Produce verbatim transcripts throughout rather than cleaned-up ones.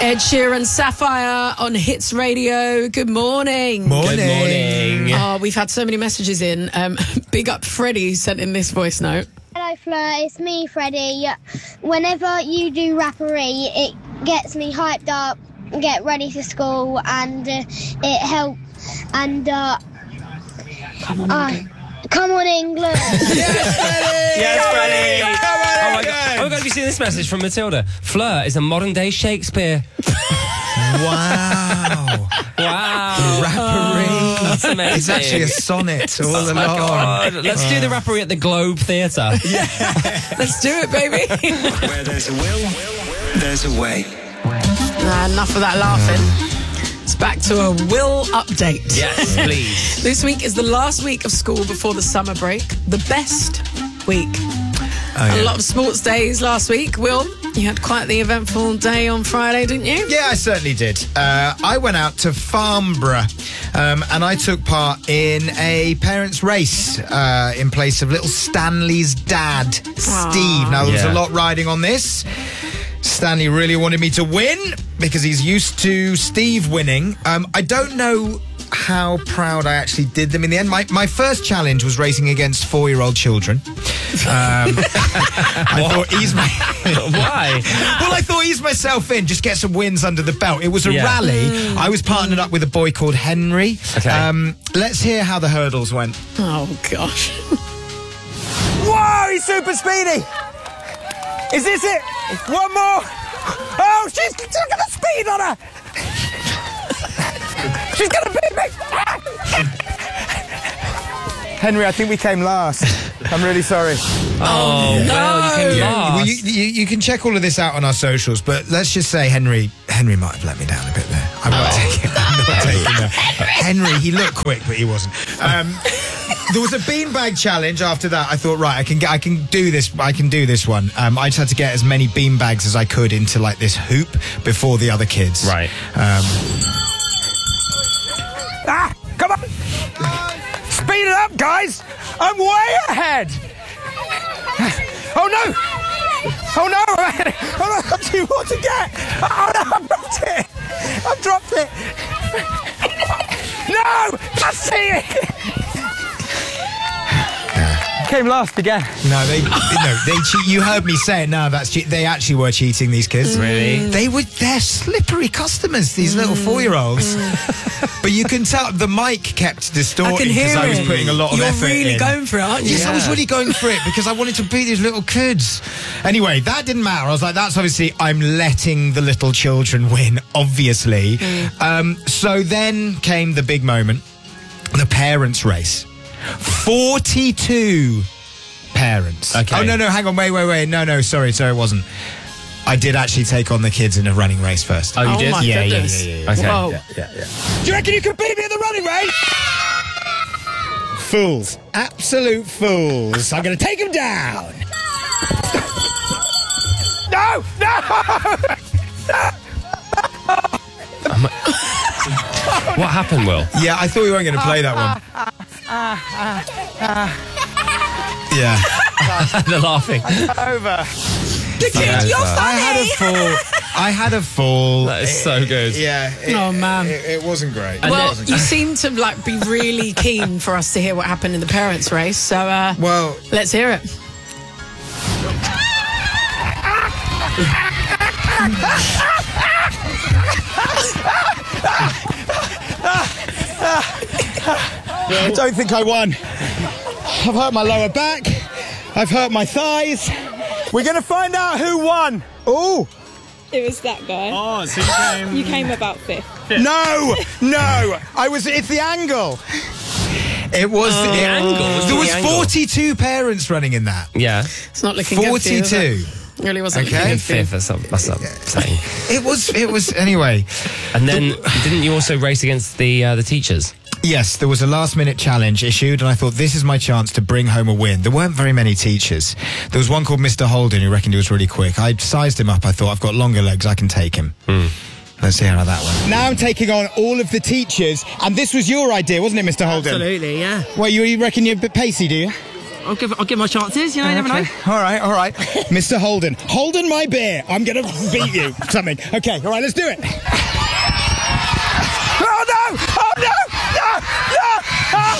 Ed Sheeran, Sapphire on Hits Radio. Good morning. Morning. Good morning. Oh, we've had so many messages in. Um, big up Freddie, who sent in this voice note. Hello, Fleur. It's me, Freddie. Whenever you do rappery, it gets me hyped up, get ready for school, and uh, it helps. And uh, come on, uh, come on, England. Yes, Freddie. Yes, Freddie. Come on, Oh my God. Oh my God, have you seen this message from Matilda? Fleur is a modern day Shakespeare. Wow. Wow. Rappery. That's amazing. It's actually a sonnet all Oh along. my God. Let's do the rappery at the Globe Theatre. Yeah. Let's do it, baby. Where there's a will, there's a way. Nah, enough of that laughing. It's back to a Will update. Yes, please. This week is the last week of school before the summer break. The best week. Oh, yeah. A lot of sports days last week. Will, you had quite the eventful day on Friday, didn't you? Yeah, I certainly did. Uh, I went out to Farnborough um, and I took part in a parents' race uh, in place of little Stanley's dad, Steve. Now, there was Yeah. a lot riding on this. Stanley really wanted me to win because he's used to Steve winning. Um, I don't know how proud I actually did them in the end. My, my first challenge was racing against four-year-old children. Um, I thought ease my Why? well, I thought ease myself in, just get some wins under the belt. It was a Yeah. rally. I was partnered up with a boy called Henry. Okay. Um, let's hear how the hurdles went. Oh, gosh. Whoa, he's super speedy. Is this it? One more. Oh, she's took the speed on her. She's going to beat me. Henry, I think we came last. I'm really sorry. Oh, well, you came last. Well, you, you, you can check all of this out on our socials, but let's just say Henry Henry might have let me down a bit there. I'm not taking I'm not taking that. Henry, he looked quick, but he wasn't. Um, there was a beanbag challenge after that. I thought, right, I can get, I can do this. I can do this one. Um, I just had to get as many beanbags as I could into like this hoop before the other kids. Right. Um, Ah, come on. Speed it up, guys. I'm way ahead. Oh, no. Oh, no. Oh, no. I've got two more to get. Oh, no. I've dropped it. I've dropped it. No. I see it. Came last again. No, they no, they cheat. You heard me say it. Now that's che- they actually were cheating. These kids, Really? They were. They're slippery customers. These little four-year-olds. But you can tell the mic kept distorting I can hear because I was it. putting a lot of You're effort really in. going for it, aren't you? Yes, I was Yeah. really going for it because I wanted to beat these little kids. Anyway, that didn't matter. I was like, that's obviously I'm letting the little children win. Obviously. Um, so then came the big moment, the parents' race. forty-two parents. Okay. Oh, no, no, hang on. Wait, wait, wait. No, no, sorry, sorry, it wasn't. I did actually take on the kids in a running race first. Oh, you Oh, did? my Yeah, yeah, goodness. yeah, yeah, yeah. Okay. Whoa. Do you reckon you could beat me in the running race? Fools. Absolute fools. I'm going to take them down. No, no. What happened, Will? Yeah, I thought we weren't going to play that one. Yeah. The laughing. Over. The kid, you're I had a funny. fall. I had a fall. That is so good. Yeah. It, Oh, man. It, it wasn't great. And Well, then- you seem to like be really keen for us to hear what happened in the parents' race. So uh, Well, let's hear it. I don't think I won. I've hurt my lower back. I've hurt my thighs. We're going to find out who won. Oh, It was that guy. Oh, so you came... You came about fifth. no, no. I was, it's the angle. it was the it- angle, was There the was angle. forty-two parents running in that. Yeah. It's not looking good for you, is forty-two. it? Really wasn't Okay. looking In good for you. fifth, that's what, that's what I'm saying. It was. It was. Anyway. And then, didn't you also race against the uh, the teachers? Yes, there was a last-minute challenge issued, and I thought this is my chance to bring home a win. There weren't very many teachers. There was one called Mister Holden who reckoned he was really quick. I sized him up. I thought, I've got longer legs. I can take him. Let's see how that went. Now I'm taking on all of the teachers, and this was your idea, wasn't it, Mister Holden? Absolutely, yeah. Well, you, you reckon you're a bit pacey, do you? I'll give I'll give my chances. You know, you never know. All right, all right. Mister Holden. Holden my beer. I'm going to beat you. Something. Okay, all right, let's do it. Oh, no! Oh, no! No! No! Oh.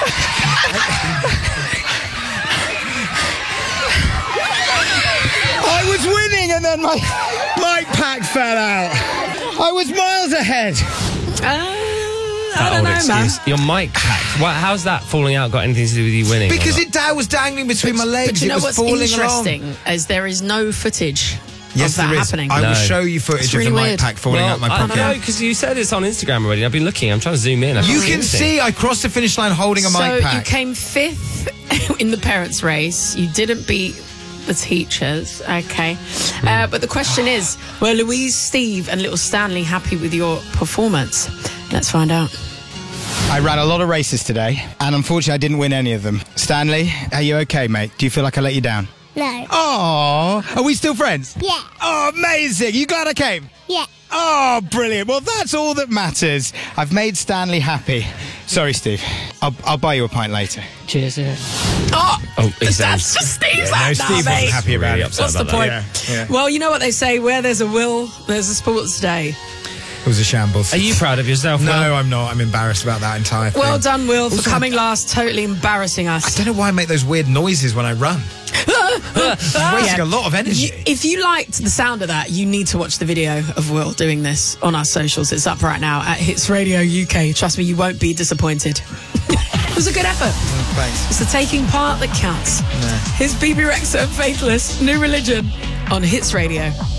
I was winning and then my, my pack fell out. I was miles ahead. Uh, I That don't old know, man. excuse. Your mic pack. What, how's that falling out got anything to do with you winning? or Because not? it da- was dangling between my legs. But you it know was what's falling interesting along. is there is no footage Yes, of that there is. happening. I No. will show you footage It's of really the mic weird. pack falling well, out my I pocket. don't know, because you said it's on Instagram already. I've been looking. I'm trying to zoom in. I You can't can see see anything. I crossed the finish line holding a So mic pack. you came fifth in the parents' race. You didn't beat the teachers. Okay. Uh, but the question is, were Louise, Steve and little Stanley happy with your performance? Let's find out. I ran a lot of races today, and unfortunately I didn't win any of them. Stanley, are you okay, mate? Do you feel like I let you down? No. Oh, are we still friends? Yeah. Oh, amazing. You glad I came? Yeah. Oh, brilliant. Well, that's all that matters. I've made Stanley happy. Sorry, Steve. I'll, I'll buy you a pint later. Cheers. Oh, Oh, he that's sounds- just Steve's no, like Steve that, wasn't mate. happy about Really it. upset What's the about point? that. Yeah, yeah. Well, you know what they say, where there's a will, there's a sports day. It was a shambles. Are you proud of yourself? No, Will? I'm not. I'm embarrassed about that entire thing. Well done, Will, for Also, coming last, totally embarrassing I us. don't know why I make those weird noises when I run. I'm wasting a lot of energy. You- if you liked the sound of that, you need to watch the video of Will doing this on our socials. It's up right now at Hits Radio U K. Trust me, you won't be disappointed. It was a good effort. Thanks. It's the taking part that counts. Here's B B Rexa, Faithless, New Religion on Hits Radio.